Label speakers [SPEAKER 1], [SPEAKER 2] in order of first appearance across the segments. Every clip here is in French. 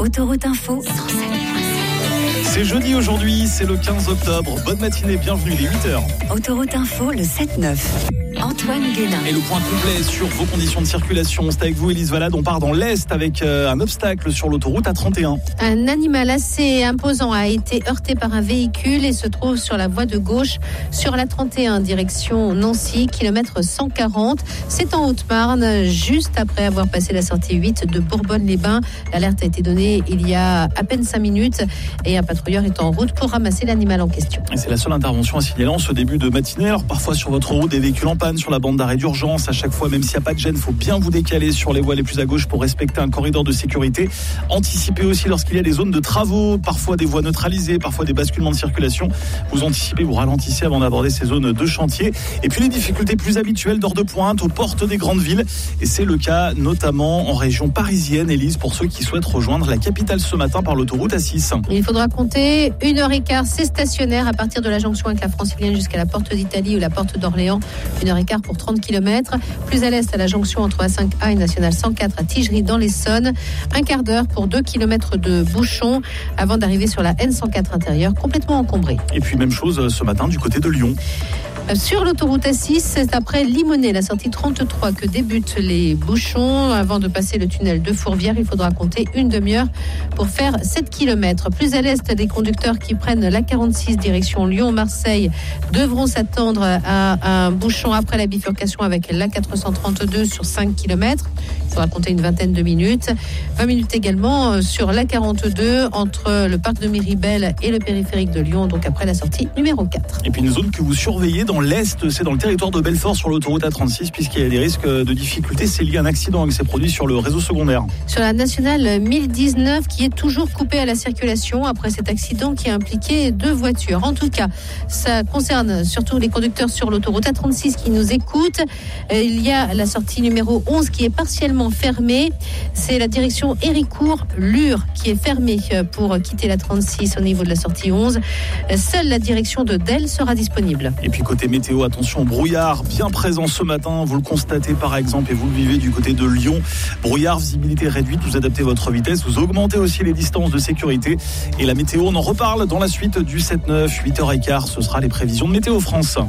[SPEAKER 1] Autoroute Info 107.7.
[SPEAKER 2] C'est jeudi aujourd'hui, c'est le 15 octobre. Bonne matinée, bienvenue, il est 8h.
[SPEAKER 1] Autoroute Info, le 7-9. Antoine Guénin.
[SPEAKER 2] Et le point complet sur vos conditions de circulation, c'est avec vous Élise Valade. On part dans l'Est avec un obstacle sur l'autoroute A31.
[SPEAKER 3] Un animal assez imposant a été heurté par un véhicule et se trouve sur la voie de gauche sur la 31 direction Nancy, kilomètre 140. C'est en Haute-Marne, juste après avoir passé la sortie 8 de Bourbonne-les-Bains. L'alerte a été donnée il y a à peine 5 minutes et un patrouilleur est en route pour ramasser l'animal en question.
[SPEAKER 2] Et c'est la seule intervention à signaler en ce début de matinée. Alors parfois sur votre route, des véhicules en panne sur la bande d'arrêt d'urgence. À chaque fois, même s'il n'y a pas de gêne, il faut bien vous décaler sur les voies les plus à gauche pour respecter un corridor de sécurité. Anticipez aussi lorsqu'il y a des zones de travaux, parfois des voies neutralisées, parfois des basculements de circulation. Vous anticipez, vous ralentissez avant d'aborder ces zones de chantier. Et puis les difficultés plus habituelles d'heure de pointe aux portes des grandes villes. Et c'est le cas notamment en région parisienne, Élise, pour ceux qui souhaitent rejoindre la capitale ce matin par l'autoroute A6.
[SPEAKER 3] Il faudra compter 1h15, c'est stationnaire à partir de la jonction avec la Francilienne jusqu'à la porte d'Italie ou la porte d'Orléans. 1h15 pour 30 km. Plus à l'est, à la jonction entre A5A et Nationale 104 à Tigerie dans l'Essonne. Un quart d'heure pour 2 km de bouchons avant d'arriver sur la N104 intérieure, complètement encombrée.
[SPEAKER 2] Et puis même chose ce matin du côté de Lyon.
[SPEAKER 3] Sur l'autoroute A6, c'est après Limonest, la sortie 33, que débutent les bouchons. Avant de passer le tunnel de Fourvière, il faudra compter une demi-heure pour faire 7 km. Plus à l'est, des conducteurs qui prennent la 46 direction Lyon-Marseille devront s'attendre à un bouchon après la bifurcation avec la 432 sur 5 km. Il faudra compter une vingtaine de minutes. 20 minutes également sur la 42 entre le parc de Miribel et le périphérique de Lyon, donc après la sortie numéro 4.
[SPEAKER 2] Et puis une zone que vous surveillez dans l'Est, c'est dans le territoire de Belfort sur l'autoroute A36, puisqu'il y a des risques de difficultés. C'est lié à un accident qui s'est produit sur le réseau secondaire.
[SPEAKER 3] Sur la nationale 1019 qui est toujours coupée à la circulation après cet accident qui a impliqué 2 voitures. En tout cas, ça concerne surtout les conducteurs sur l'autoroute A36 qui nous écoutent. Il y a la sortie numéro 11 qui est partiellement fermée. C'est la direction Héricourt-Lure qui est fermée pour quitter la 36 au niveau de la sortie 11. Seule la direction de Delle sera disponible.
[SPEAKER 2] Et puis côté météo, attention, brouillard bien présent ce matin. Vous le constatez par exemple et vous le vivez du côté de Lyon. Brouillard, visibilité réduite, vous adaptez votre vitesse, vous augmentez aussi les distances de sécurité. Et la météo, on en reparle dans la suite du 7-9, 8h15. Ce sera les prévisions de Météo France.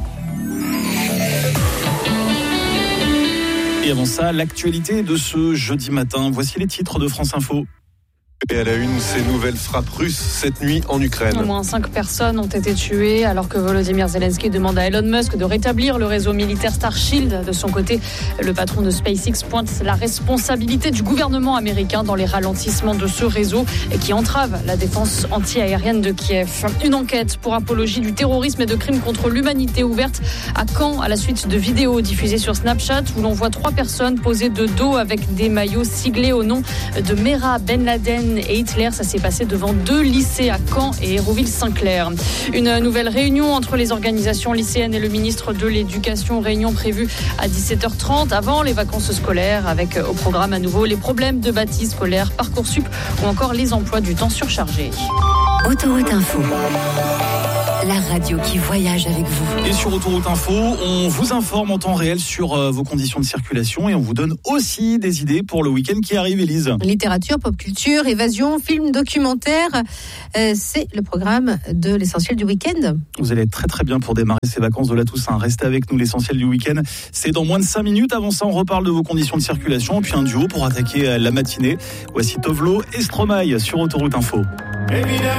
[SPEAKER 2] Et avant ça, l'actualité de ce jeudi matin. Voici les titres de France Info.
[SPEAKER 4] Et à la une, ces nouvelles frappes russes cette nuit en Ukraine.
[SPEAKER 5] Au moins 5 personnes ont été tuées alors que Volodymyr Zelensky demande à Elon Musk de rétablir le réseau militaire Starship. De son côté, le patron de SpaceX pointe la responsabilité du gouvernement américain dans les ralentissements de ce réseau et qui entrave la défense anti-aérienne de Kiev. Une enquête pour apologie du terrorisme et de crimes contre l'humanité ouverte à Caen à la suite de vidéos diffusées sur Snapchat où l'on voit 3 personnes posées de dos avec des maillots siglés au nom de Mera Ben Laden et Hitler. Ça s'est passé devant 2 lycées à Caen et Hérouville-Saint-Clair. Une nouvelle réunion entre les organisations lycéennes et le ministre de l'Éducation, réunion prévue à 17h30 avant les vacances scolaires avec au programme à nouveau les problèmes de bâti scolaire, Parcoursup ou encore les emplois du temps surchargés.
[SPEAKER 1] Autoroute Info, la radio qui voyage avec vous.
[SPEAKER 2] Et sur Autoroute Info, on vous informe en temps réel sur vos conditions de circulation et on vous donne aussi des idées pour le week-end qui arrive, Élise.
[SPEAKER 3] Littérature, pop culture, évasion, film, documentaire, c'est le programme de l'essentiel du week-end.
[SPEAKER 2] Vous allez être très très bien pour démarrer ces vacances de la Toussaint. Restez avec nous, l'essentiel du week-end. C'est dans moins de 5 minutes. Avant ça, on reparle de vos conditions de circulation. Puis un duo pour attaquer la matinée. Voici Tovlo et Stromae sur Autoroute Info.
[SPEAKER 6] Évidemment.